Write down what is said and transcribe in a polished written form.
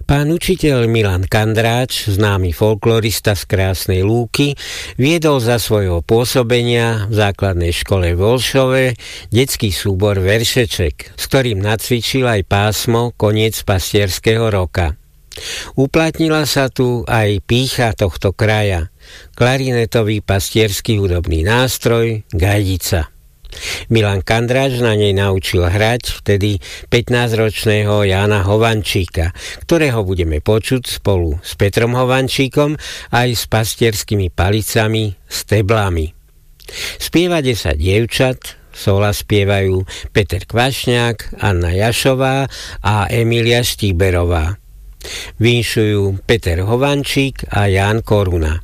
Pán učiteľ Milan Kandráč, známy folklorista z Krásnej Lúky, viedol za svojho pôsobenia v základnej škole v Olšove detský súbor Veršeček, s ktorým nacvičil aj pásmo Koniec pastierského roka. Uplatnila sa tu aj pýcha tohto kraja, klarinetový pastierský hudobný nástroj gajdica. Milan Kandráč na nej naučil hrať vtedy 15-ročného Jána Hovančíka, ktorého budeme počuť spolu s Petrom Hovančíkom aj s pastierskými palicami, steblami. Spieva 10 dievčat, sola spievajú Peter Kvašňák, Anna Jašová a Emília Štíberová. Vinšujú Peter Hovančík a Ján Koruna.